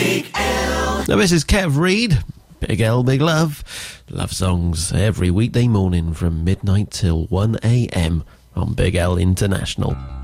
Now this is Kev Reid, Big L, Big Love. Love songs every weekday morning from midnight till 1 a.m. on Big L International.